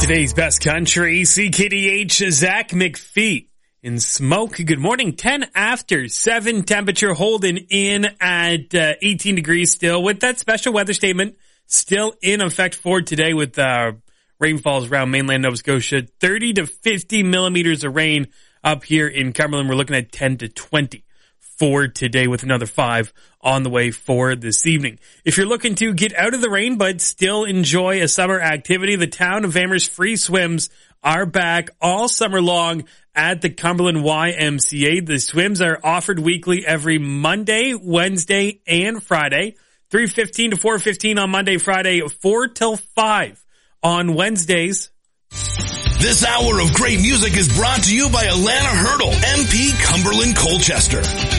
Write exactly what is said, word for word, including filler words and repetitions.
Today's best country, C K D H, Zach McPhee in Smoke. Good morning, ten after seven, temperature holding in at uh, eighteen degrees still with that special weather statement still in effect for today with uh, rainfalls around mainland Nova Scotia. thirty to fifty millimeters of rain up here in Cumberland. We're looking at ten to twenty for today with another five on the way for this evening. If you're looking to get out of the rain but still enjoy a summer activity, the Town of Amherst free swims are back all summer long at the Cumberland Y M C A. The swims are offered weekly every Monday, Wednesday, and Friday. three fifteen to four fifteen on Monday, Friday, four till five on Wednesdays. This hour of great music is brought to you by Alana Hurdle, M P Cumberland Colchester.